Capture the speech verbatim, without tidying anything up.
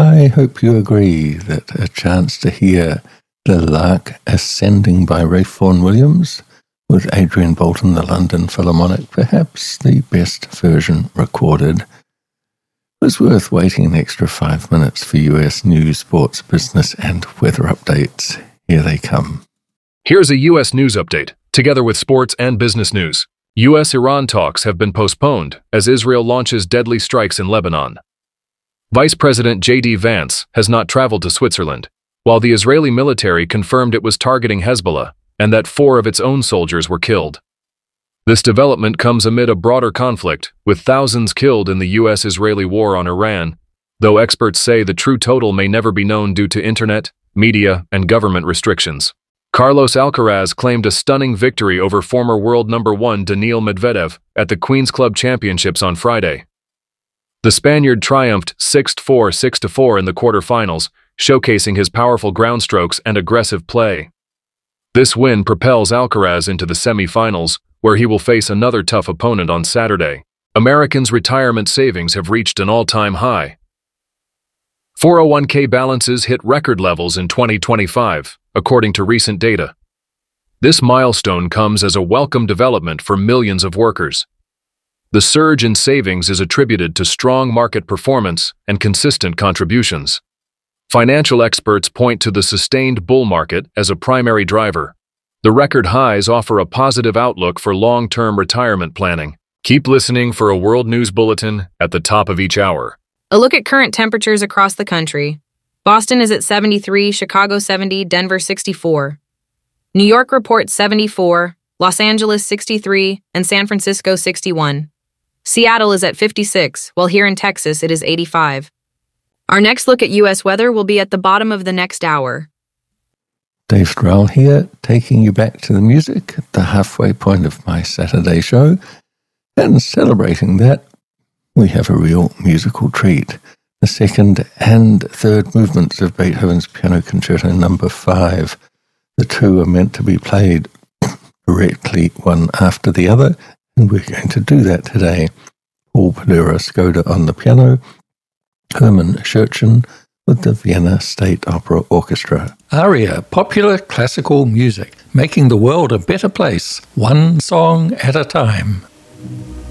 I hope you agree that a chance to hear The Lark Ascending by Ralph Vaughan Williams with Adrian Bolton, the London Philharmonic, perhaps the best version recorded, was worth waiting an extra five minutes for U S news, sports, business, and weather updates. Here they come. Here's a U S news update, together with sports and business news. U S Iran talks have been postponed as Israel launches deadly strikes in Lebanon. Vice President J D Vance has not traveled to Switzerland, while the Israeli military confirmed it was targeting Hezbollah and that four of its own soldiers were killed. This development comes amid a broader conflict, with thousands killed in the U S Israeli war on Iran, though experts say the true total may never be known due to internet, media, and government restrictions. Carlos Alcaraz claimed a stunning victory over former world number one Daniil Medvedev at the Queen's Club Championships on Friday. The Spaniard triumphed six four, six four in the quarterfinals, showcasing his powerful ground strokes and aggressive play. This win propels Alcaraz into the semi-finals, where he will face another tough opponent on Saturday. Americans' retirement savings have reached an all-time high. four oh one k balances hit record levels in twenty twenty-five, according to recent data. This milestone comes as a welcome development for millions of workers. The surge in savings is attributed to strong market performance and consistent contributions. Financial experts point to the sustained bull market as a primary driver. The record highs offer a positive outlook for long-term retirement planning. Keep listening for a World News Bulletin at the top of each hour. A look at current temperatures across the country. Boston is at seventy-three, Chicago seventy, Denver sixty-four. New York reports seventy-four, Los Angeles sixty-three, and San Francisco sixty-one. Seattle is at fifty-six, while here in Texas it is eighty-five. Our next look at U S weather will be at the bottom of the next hour. Dave Stroll here, taking you back to the music at the halfway point of my Saturday show. And celebrating that, we have a real musical treat. The second and third movements of Beethoven's Piano Concerto number five. The two are meant to be played directly one after the other, and we're going to do that today. Paul Pedera Skoda on the piano, Hermann Scherchen with the Vienna State Opera Orchestra. ARIA, popular classical music, making the world a better place, one song at a time.